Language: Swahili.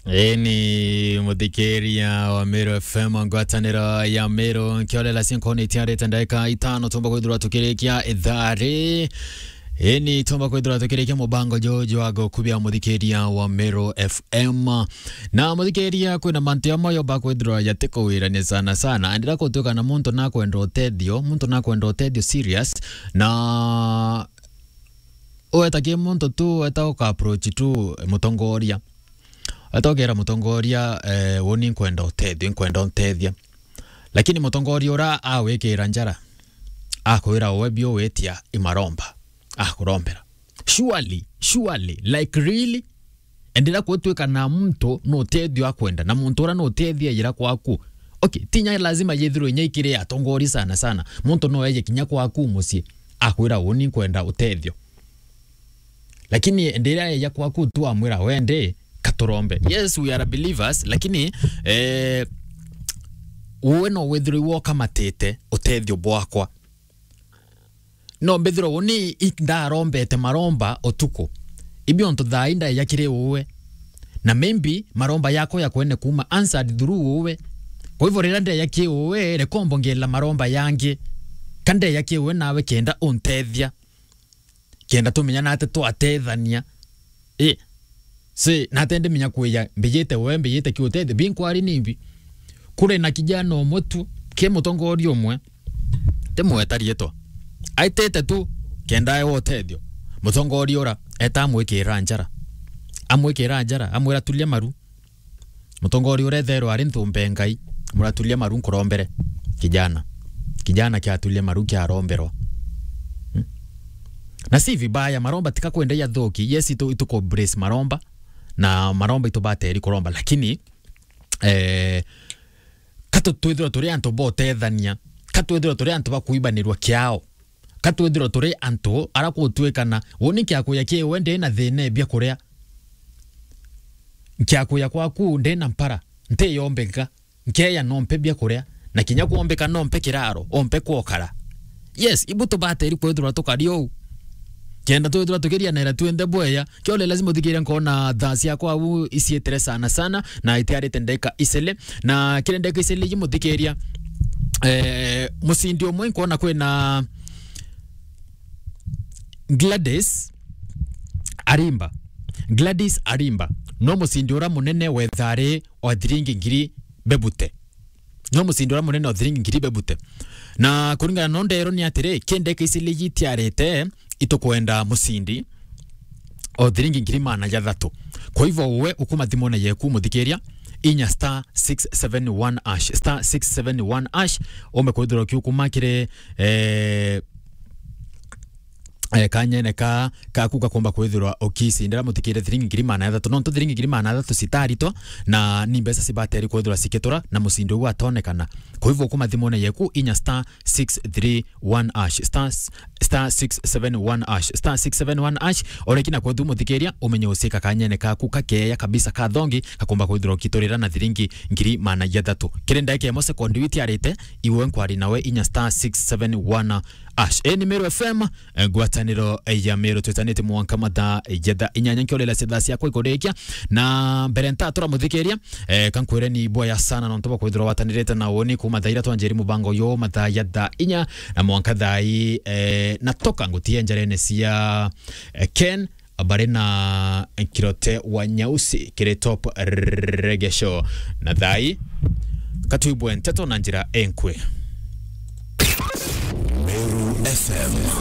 Ni muthikĩria wa Mero FM ngwatanĩro ya Mero nkĩolela sinkoni tiarĩte ndagĩka 5 tumba kwithura tukĩrĩkia ithari. Ni tumba kwithura tukĩrĩkia mubango jojo wago kubia muthikĩria wa Mero FM. Na muthikĩria kwĩna mantia moyo ba kwithura yatiko wĩra sana andira kutuka na muntu na kwenda utedio serious na oetakie muntu tu etauka approach tu mutongoria atogera mutongoria woni nkwenda uteithia lakini mutongoria ora awekera njara akwira webio wetia imaromba kurombera surely like really endera kutweka na mtu no uteithio akwenda na muntu ora no uteithia ira kwaku. Okay, tinya lazima yethiro nyeikire atongori sana muntu no eye kinya kwaku musie akwira woni nkwenda uteithio lakini endera ya kwaku tu amwira wende katorombe. Yes, we are believers lakini uwe no wethiro woka matete uteithio bwakwa no mbethiro woni indarombete maromba otuko ibyo nto thainda yakire uwe na maybe maromba yako yakwene kuma answered through uwe. Kwa hivyo renda yake uwe rekombongela maromba yange kande yake uwe nawe kenda untethia kenda tumenya nate tu atethania si natende minya kuya mbiyete kiutete binkwari nimbi kure na kijana omotu ke mutongoria omwe temwetarietwa aitete tu kenda yo tedio mutongoria ora etamwekera njara amwera tulia maru mutongoria ora thero ari nthumbe ngai muratulia maru nkorombere kijana kya tulia maru kya romberwa na si vibaya maromba tika kwenda ya thoki. Yes, ituko brace maromba na maromba itubateri kuromba lakini katutwithira turi antu botethania katutwithira turi antu bakuibanirwa kiao katutwithira turi antu arakutwekana woni kyakuya kie wende na thine bia kuria kyakuya kwaku ndena mpara nte yombeka nkeya nompe bia kuria na kinya kuombeka nompe kiraro ompe kwokara. Yes, ibuto bateri kwithira tukario kenda tu tukiria na tuende boya kiole lazima uthikire nkona thasi yako au isietere sana na itiari tendeka isele na kile ndeka isele yimuthikiria musindi omwe nkona kwena Gladys Arimba no musindi ora munene wethare o thiringi ngiri bebute na kuringana no ndero ni atire kendeka isele yitiarete itokwenda musindi o thiringi ngiri mana ya thatu. Kwa hivyo uwe ukuma thimona yeku muthikiria inya *671# omekwithira kiukuma kire kanyene kakuka komba kwithirwa okisi ndira muthikire thiringi ngiri mana ya thatu no thiringi ngiri mana ya thatu sitarito na ni mbesa sibateri kwithirwa siketora na musindi uwa atonekana. Kwa hivyo ukuma thimona yeku inya *671# orekina kwithu muthikiria umenye usika kanyene kaku kakeya kabisa kathongi kakomba kwithirwa kitorira na thiringi ngiri mana ya thatu kirenda yake mo sekondi witiarite iwe nkwari nawe inya *671# ni Mero FM ngwataniro ya Mero twetanite mwanka matha yetha inyanya nkiolela cithasi yakwa ikorekia na berenta tora muthikiria kankwire ni boya sana no ntoba kwithirwa watanirete na woni kuma thaira twanjeri mubango yo matha yetha inya na mwanka thai natoka ngutie njarene cia Ken abare na Kirote wa Nyausi kire top reggae show na thai katuibwe nteto na njira enkwe Mero FM